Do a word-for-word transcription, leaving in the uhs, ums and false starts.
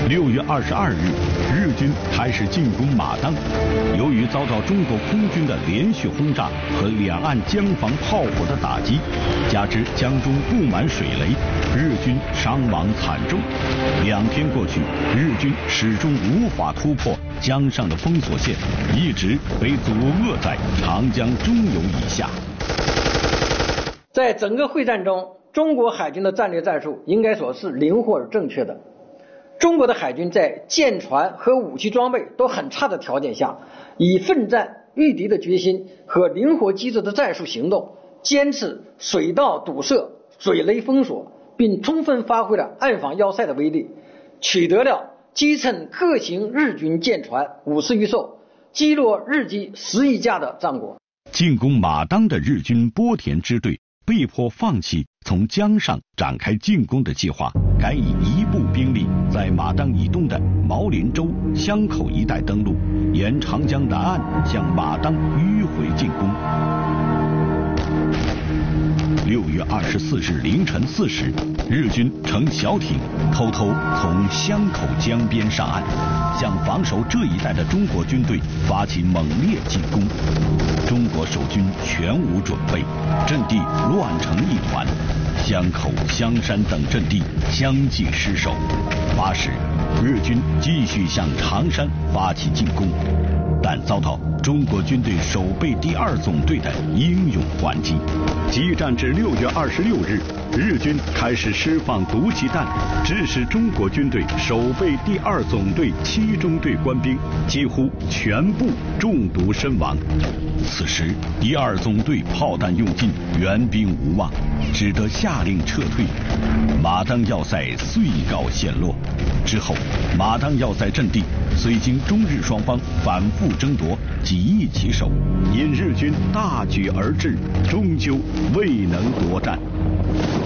六月二十二日，日军开始进攻马当。由于遭到中国空军的连续轰炸和两岸江防炮火的打击，加之江中布满水雷，日军伤亡惨重。两天过去，日军始终无法突破江上的封锁线，一直被阻遏在长江中游以下。 在整个会战中，中国海军的战略战术应该说是灵活而正确的。中国的海军在舰船和武器装备都很差的条件下，以奋战御敌的决心和灵活机智的战术行动，坚持水道堵塞、水雷封锁，并充分发挥了暗防要塞的威力，取得了击沉各型日军舰船五十余艘，击落日机十余架的战果。 进攻马当的日军波田支队被迫放弃从江上展开进攻的计划，改以一部兵力在马当以东的毛林洲、湘口一带登陆，沿长江南岸向马当迂回进攻。六月二十四日凌晨四时，日军乘小艇偷偷从湘口江边上岸，向防守这一带的中国军队发起猛烈进攻。中国守军全无准备，阵地乱成一团，湘口、香山等阵地相继失守。八时，日军继续向长山发起进攻，但遭到中国军队守备第二总队的英勇还击。激战至六月二十六日，日军开始释放毒气弹，致使中国军队守备第二总队七中队官兵几乎全部中毒身亡。此时第二总队炮弹用尽，援兵无望，只得下令撤退。马当要塞遂告陷落。之后，马当要塞阵地虽经中日双方反复争夺，几易其手，因日军大举而至，终究未能夺占。